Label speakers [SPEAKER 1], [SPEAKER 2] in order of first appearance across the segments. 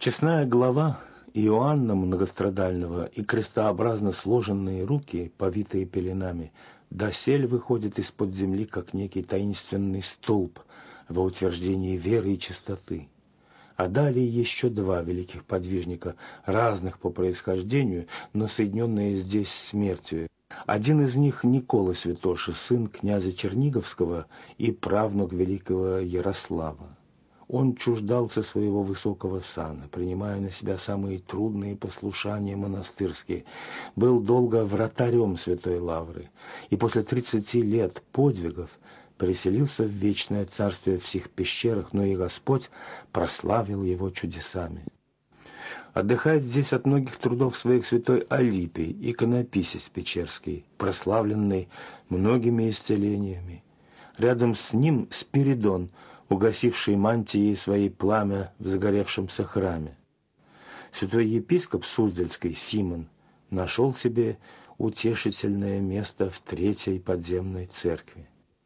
[SPEAKER 1] Честная глава Иоанна Многострадального и крестообразно сложенные руки, повитые пеленами, досель выходят из-под земли, как некий таинственный столб во утверждении веры и чистоты. А далее еще два великих подвижника, разных по происхождению, но соединенные здесь смертью. Один из них Никола Святоши, сын князя Черниговского и правнук великого Ярослава. Он чуждался своего высокого сана, принимая на себя самые трудные послушания монастырские, был долго вратарем Святой Лавры, и после 30 лет подвигов переселился в вечное царствие в сих пещерах, но и Господь прославил его чудесами. Отдыхает здесь от многих трудов своих святой Алипий, иконописец Печерский, прославленный многими исцелениями. Рядом с ним Спиридон, угасивший мантией своей пламя в загоревшемся храме. Святой епископ Суздальский Симон нашел себе утешительное место в Третьей подземной церкви.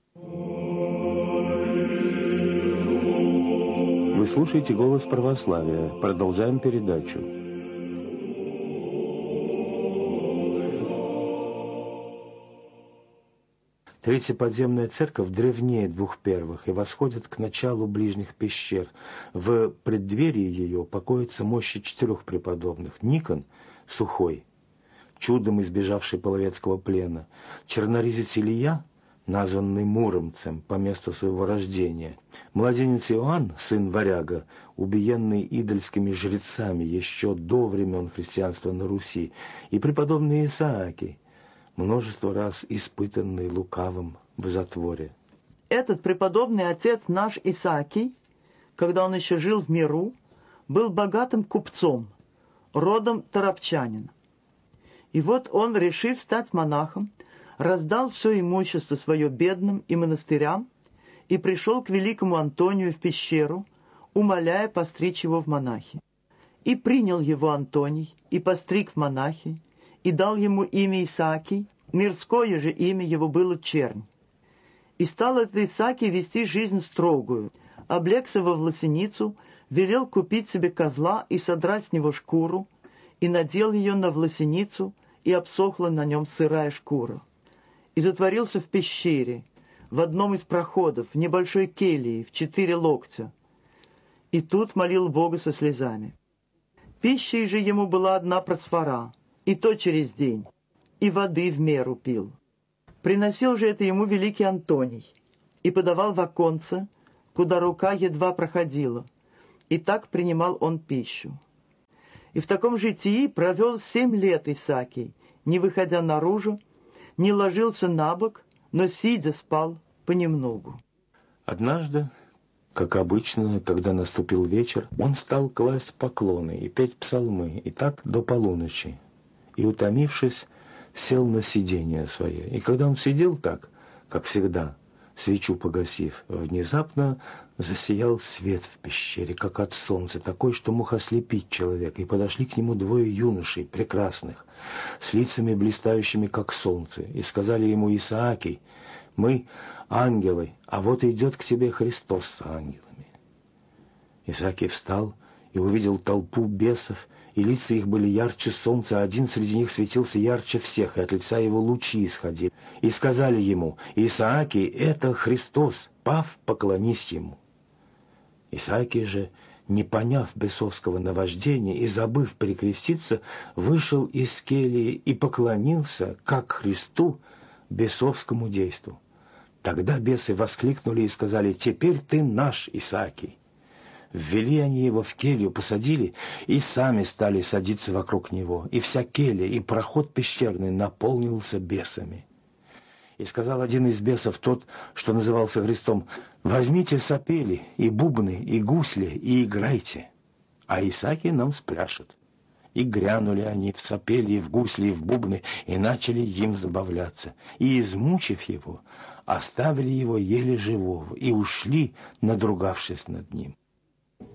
[SPEAKER 1] Вы слушаете «Голос православия». Продолжаем передачу. Третья подземная церковь древнее двух первых и восходит к началу ближних пещер. В преддверии ее покоятся мощи 4 преподобных. Никон – сухой, чудом избежавший половецкого плена. Черноризец Илья – названный Муромцем по месту своего рождения. Младенец Иоанн, сын варяга, убиенный идольскими жрецами еще до времен христианства на Руси, и преподобный Исаакий, множество раз испытанный лукавым в затворе.
[SPEAKER 2] Этот преподобный отец наш Исаакий, когда он еще жил в миру, был богатым купцом, родом торопчанин. И вот он, решив стать монахом, раздал все имущество свое бедным и монастырям и пришел к великому Антонию в пещеру, умоляя постричь его в монахи. И принял его Антоний, и постриг в монахи, и дал ему имя Исаакий, мирское же имя его было Чернь. И стал этот Исаакий вести жизнь строгую, облегся во власеницу, велел купить себе козла и содрать с него шкуру, и надел ее на власеницу, и обсохла на нем сырая шкура. И затворился в пещере, в одном из проходов, в небольшой келье, в 4 локтя. И тут молил Бога со слезами. Пищей же ему была одна просфора, и то через день, и воды в меру пил. Приносил же это ему великий Антоний, и подавал в оконце, куда рука едва проходила, и так принимал он пищу. И в таком житии провел 7 лет Исаакий, не выходя наружу, не ложился на бок, но сидя спал понемногу.
[SPEAKER 1] Однажды, как обычно, когда наступил вечер, он стал класть поклоны и петь псалмы, и так до полуночи. И, утомившись, сел на сиденье свое. И когда он сидел так, как всегда, свечу погасив, внезапно засиял свет в пещере, как от солнца, такой, что мог ослепить человека. И подошли к нему 2 юношей, прекрасных, с лицами блистающими, как солнце, и сказали ему: «Исаакий, мы ангелы, а вот идет к тебе Христос с ангелами». Исаакий встал и увидел толпу бесов, и лица их были ярче солнца, а один среди них светился ярче всех, и от лица его лучи исходили. И сказали ему: «Исаакий, это Христос, пав, поклонись ему». Исаакий же, не поняв бесовского наваждения и забыв перекреститься, вышел из кельи и поклонился, как Христу, бесовскому действу. Тогда бесы воскликнули и сказали: «Теперь ты наш, Исаакий». Ввели они его в келью, посадили, и сами стали садиться вокруг него. И вся келья, и проход пещерный наполнился бесами. И сказал один из бесов, тот, что назывался Христом: «Возьмите сапели, и бубны, и гусли, и играйте, а Исаакий нам спляшет». И грянули они в сапели, и в гусли, и в бубны, и начали им забавляться. И, измучив его, оставили его еле живого, и ушли, надругавшись над ним.